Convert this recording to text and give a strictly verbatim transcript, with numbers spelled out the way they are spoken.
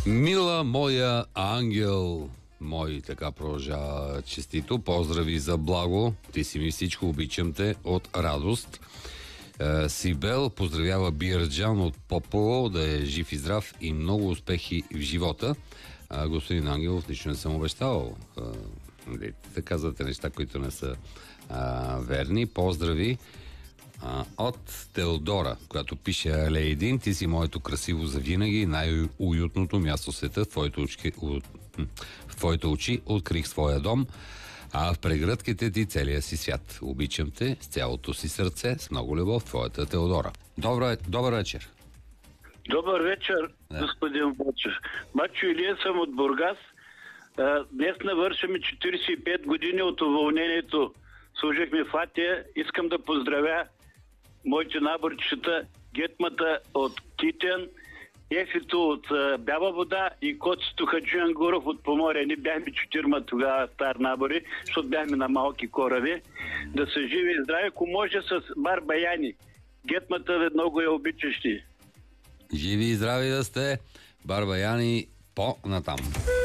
Мила моя ангел, мой, така продължава честито. Поздрави за Благо. Ти си ми всичко, обичам те от радост. Е, Сибел поздравява Бирджан от Попово, да е жив и здрав и много успехи в живота. А, господин Ангелов, нищо не съм обещавал. Е, да казвате неща, които не са а, верни. Поздрави а, от Теодора, която пише: Алейдин, ти си моето красиво завинаги, най-уютното място в света. В твоите очи, от, в твоите очи открих своя дом, а в прегръдките ти целия си свят. Обичам те с цялото си сърце, с много любов, твоята Теодора. Добър, добър вечер. Добър вечер, да. господин Бочев. Бачо Илия съм от Бургас. Днес навършваме четиридесет и пет години от уволнението. Служихме в Атия. Искам да поздравя моите наборчета, Гетмата от Китен, Ефито от Бяла вода и Коцето Хаджи Ангуров от Поморие. Ние бяхме четирма тогава стар набори, защото бяхме на малки кораби. Да са живи и здрави, ако може с Барбаяни. Гетмата много я обичащи. Живи и здрави да сте, Барбаяни, по-натам.